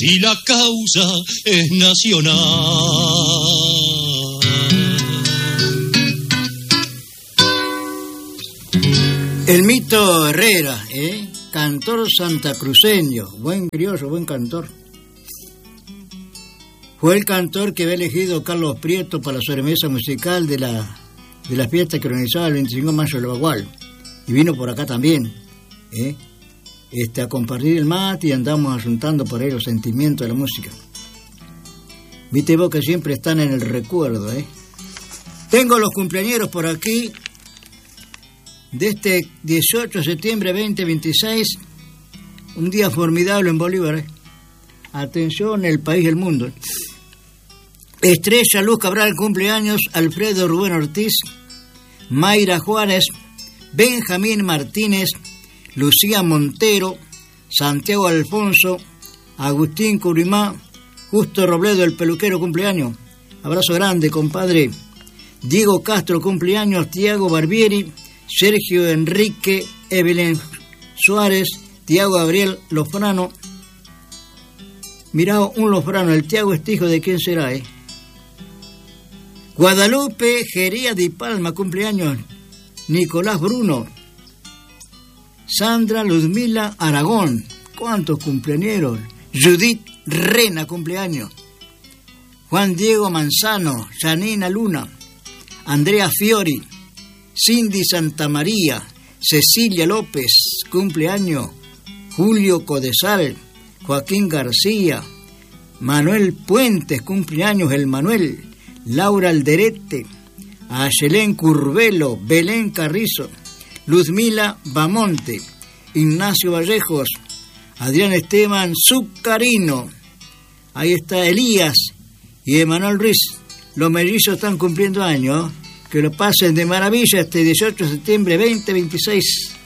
y la causa es nacional. El Mito Herrera, cantor santacruceño, buen criollo, buen cantor. Fue el cantor que había elegido Carlos Prieto para la sobremesa musical de la fiesta que organizaba el 25 de mayo de Bagual. Y vino por acá también, a compartir el mate y andamos ajuntando por ahí los sentimientos de la música. Viste vos que siempre están en el recuerdo, Tengo los cumpleañeros por aquí de este 18 de septiembre 2026, un día formidable en Bolívar, Atención, el país del mundo. Estrella Luz Cabral, cumpleaños. Alfredo Rubén Ortiz, Mayra Juárez, Benjamín Martínez, Lucía Montero, Santiago Alfonso, Agustín Curimá, Justo Robledo, el peluquero, cumpleaños. Abrazo grande, compadre. Diego Castro, cumpleaños. Tiago Barbieri, Sergio Enrique, Evelyn Suárez, Tiago Gabriel Lofrano. Mirá, un Lofrano, el Tiago este hijo de quién será, Guadalupe Gería Di Palma, cumpleaños. Nicolás Bruno, Sandra Ludmila Aragón, ¿cuántos cumpleañeros? Judith Rena, cumpleaños. Juan Diego Manzano, Janina Luna, Andrea Fiori, Cindy Santamaría, Cecilia López, cumpleaños. Julio Codesal, Joaquín García, Manuel Puentes, cumpleaños el Manuel. Laura Alderete, Ayelén Curvelo, Belén Carrizo, Luzmila Bamonte, Ignacio Vallejos, Adrián Esteban Zuccarino, ahí está Elías y Emanuel Ruiz. Los mellizos están cumpliendo años, que lo pasen de maravilla este 18 de septiembre 2026.